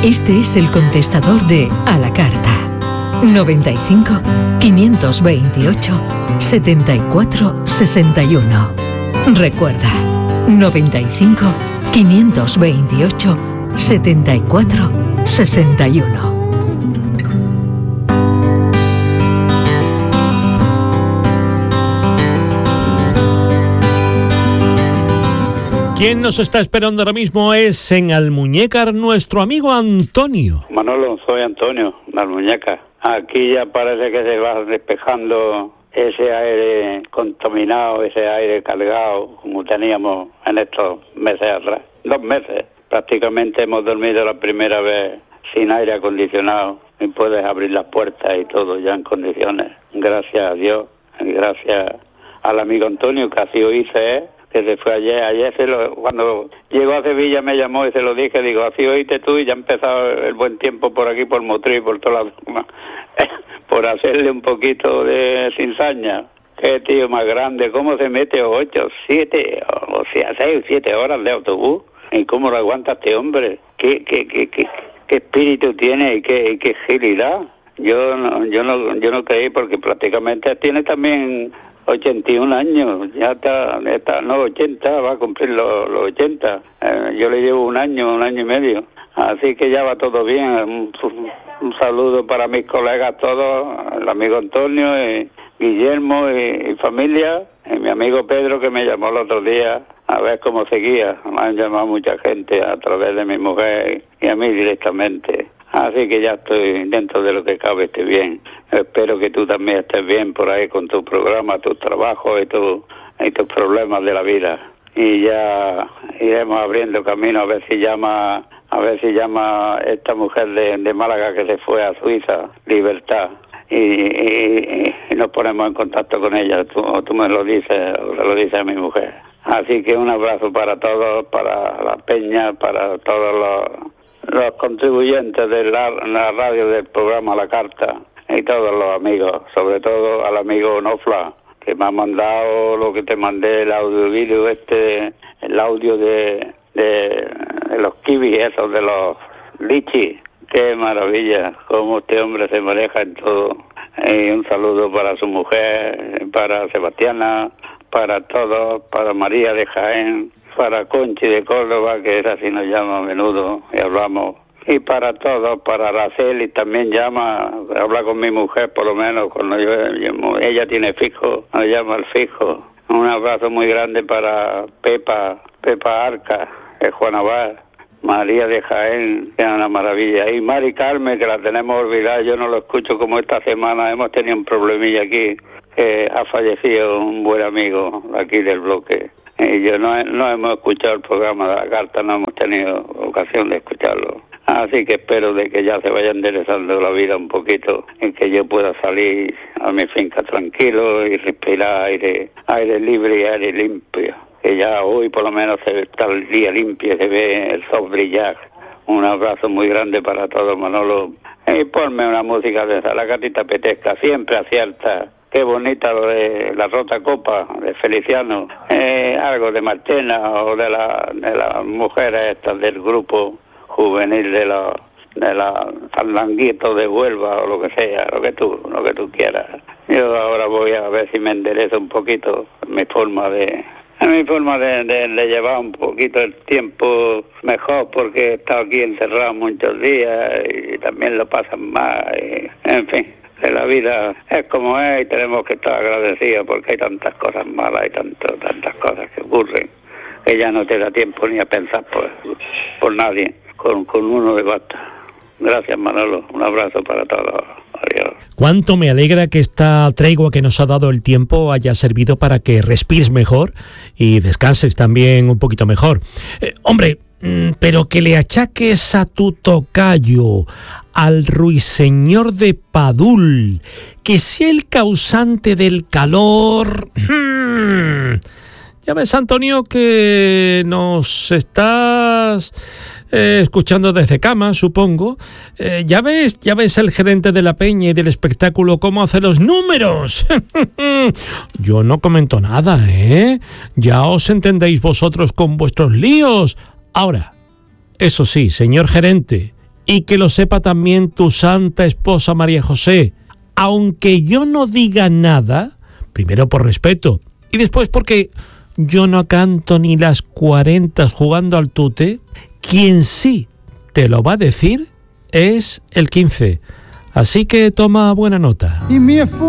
Este es el contestador de A la Carta. 95 528 74 61. Recuerda, 95 528 74 61. Quien nos está esperando ahora mismo es en Almuñécar nuestro amigo Antonio. Manolo, soy Antonio, de Almuñécar. Aquí ya parece que se va despejando ese aire contaminado, ese aire cargado, como teníamos en estos meses atrás. 2 meses. Prácticamente hemos dormido la primera vez sin aire acondicionado y puedes abrir las puertas y todo ya en condiciones. Gracias a Dios, gracias al amigo Antonio, que así lo hice, que se fue ayer cuando llegó a Sevilla me llamó y se lo dije, digo, así oíste tú y ya ha empezado el buen tiempo por aquí, por Motril, por toda la zona, por hacerle un poquito de cizaña. Qué tío más grande, cómo se mete 8, 7, o sea, 6, 7 horas de autobús, y cómo lo aguanta este hombre, qué espíritu tiene y qué agilidad. Yo no creí, porque prácticamente tiene también 81 años, ya está, no 80, va a cumplir los 80. Yo le llevo un año y medio, así que ya va todo bien. Un saludo para mis colegas todos, el amigo Antonio, Guillermo y familia, y mi amigo Pedro, que me llamó el otro día a ver cómo seguía. Me han llamado mucha gente a través de mi mujer y a mí directamente. Así que ya estoy dentro de lo que cabe, estoy bien. Espero que tú también estés bien por ahí con tu programa, tus trabajos y tus problemas de la vida. Y ya iremos abriendo camino a ver si llama esta mujer de Málaga que se fue a Suiza, Libertad. Y nos ponemos en contacto con ella. Tú me lo dices, o se lo dice a mi mujer. Así que un abrazo para todos, para la peña, para todos los contribuyentes de la radio del programa La Carta y todos los amigos, sobre todo al amigo Nofla, que me ha mandado lo que te mandé, el audio-vídeo el audio de los kibis esos, de los lichis. Qué maravilla, cómo este hombre se maneja en todo. Y un saludo para su mujer, para Sebastiana, para todos, para María de Jaén, para Conchi de Córdoba, que es así nos llama a menudo y hablamos. Y para todos, para Araceli también habla con mi mujer por lo menos cuando ella tiene fijo, nos llama al fijo. Un abrazo muy grande para Pepa Arca, Juana Bar, María de Jaén, que es una maravilla. Y Mari Carmen, que la tenemos olvidada, yo no lo escucho como esta semana, hemos tenido un problemilla aquí, que ha fallecido un buen amigo aquí del bloque. Y yo no hemos escuchado el programa de La Carta, no hemos tenido ocasión de escucharlo. Así que espero de que ya se vaya enderezando la vida un poquito, y que yo pueda salir a mi finca tranquilo y respirar aire libre y aire limpio. Que ya hoy por lo menos está el día limpio, se ve el sol brillar. Un abrazo muy grande para todos, Manolo. Y ponme una música de esa, la que a ti te apetezca, siempre acierta. Qué bonita lo de La Rota Copa, de Feliciano. Algo de Martena o de las mujeres estas del grupo juvenil de los Fandanguitos de Huelva o lo que sea, lo que tú quieras. Yo ahora voy a ver si me enderezo un poquito mi forma de llevar un poquito el tiempo mejor, porque he estado aquí encerrado muchos días y también lo pasan mal. En fin, que la vida es como es y tenemos que estar agradecidos, porque hay tantas cosas malas y tantas cosas que ocurren que ya no te da tiempo ni a pensar por nadie. Con uno de basta. Gracias, Manolo. Un abrazo para todos. Adiós. Cuánto me alegra que esta tregua que nos ha dado el tiempo haya servido para que respires mejor y descanses también un poquito mejor. Hombre, pero que le achaques a tu tocayo, al ruiseñor de Padul, que sea el causante del calor. Ya ves, Antonio, que nos estás escuchando desde cama, supongo. Ya ves el gerente de la peña y del espectáculo cómo hace los números. Yo no comento nada, ¿eh? Ya os entendéis vosotros con vuestros líos. Ahora, eso sí, señor gerente, y que lo sepa también tu santa esposa María José. Aunque yo no diga nada, primero por respeto y después porque yo no canto ni las 40 jugando al tute, quien sí te lo va a decir es el 15. Así que toma buena nota. Y mi esposa